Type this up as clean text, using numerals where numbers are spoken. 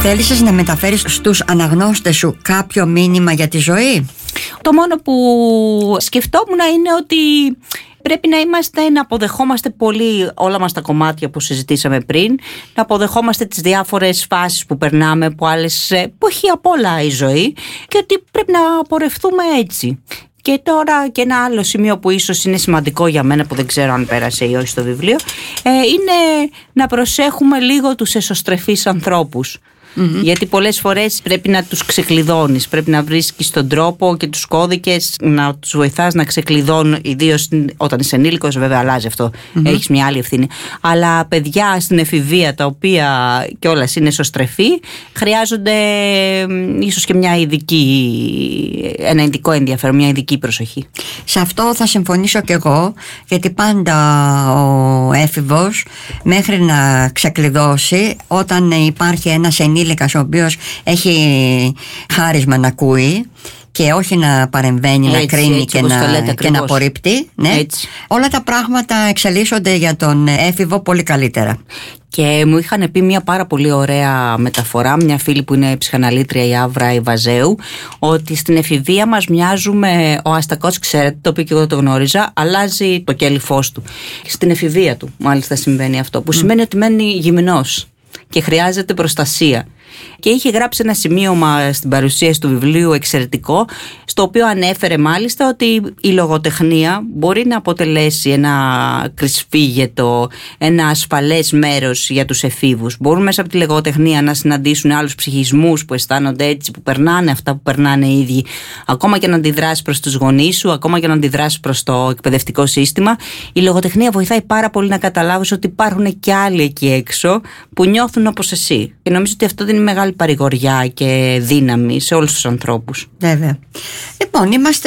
Θέλησες να μεταφέρεις στους αναγνώστες σου κάποιο μήνυμα για τη ζωή? Το μόνο που σκεφτόμουν είναι ότι πρέπει να αποδεχόμαστε πολύ όλα μας τα κομμάτια που συζητήσαμε πριν, να αποδεχόμαστε τις διάφορες φάσεις που περνάμε, που έχει απ' όλα η ζωή, και ότι πρέπει να πορευτούμε έτσι. Και τώρα και ένα άλλο σημείο που ίσως είναι σημαντικό για μένα, που δεν ξέρω αν πέρασε ή όχι στο βιβλίο, είναι να προσέχουμε λίγο τους εσωστρεφείς ανθρώπους. Γιατί πολλές φορές πρέπει να τους ξεκλειδώνεις, πρέπει να βρίσκεις τον τρόπο και τους κώδικες να τους βοηθάς να ξεκλειδώνουν, ιδίως όταν είσαι ενήλικος, βέβαια αλλάζει αυτό, έχεις μια άλλη ευθύνη. Αλλά παιδιά στην εφηβεία, τα οποία κιόλας είναι εσωστρεφή, χρειάζονται ίσως και ένα ειδικό ενδιαφέρον, μια ειδική προσοχή. Σε αυτό θα συμφωνήσω κι εγώ, γιατί πάντα ο έφηβος μέχρι να ξεκλειδώσει, όταν υπάρχει ένας ενήλικας ο οποίος έχει χάρισμα να ακούει και όχι να παρεμβαίνει, να κρίνει και να απορρίπτει, ναι, όλα τα πράγματα εξελίσσονται για τον έφηβο πολύ καλύτερα. Και μου είχαν πει μια πάρα πολύ ωραία μεταφορά, μια φίλη που είναι ψυχαναλήτρια, η Άβρα Ιβαζέου, ότι στην εφηβεία μας μοιάζουμε, ο αστακός, ξέρετε, το οποίο και εγώ το γνώριζα, αλλάζει το κέλυφός του. Στην εφηβεία του μάλιστα συμβαίνει αυτό, που σημαίνει ότι μένει γυμνός και χρειάζεται προστασία. Και είχε γράψει ένα σημείωμα στην παρουσίαση του βιβλίου εξαιρετικό, στο οποίο ανέφερε μάλιστα ότι η λογοτεχνία μπορεί να αποτελέσει ένα κρυσφύγετο, ένα ασφαλές μέρος για τους εφήβους. Μπορούν μέσα από τη λογοτεχνία να συναντήσουν άλλους ψυχισμούς που αισθάνονται έτσι, που περνάνε αυτά που περνάνε οι ίδιοι, ακόμα και να αντιδράσει προς τους γονείς σου, ακόμα και να αντιδράσει προς το εκπαιδευτικό σύστημα. Η λογοτεχνία βοηθάει πάρα πολύ να καταλάβεις ότι υπάρχουν και άλλοι εκεί έξω που νιώθουν όπως εσύ. Και νομίζω ότι αυτό δίνει μεγάλη παρηγοριά και δύναμη σε όλους τους ανθρώπους. Βέβαια. Λοιπόν, είμαστε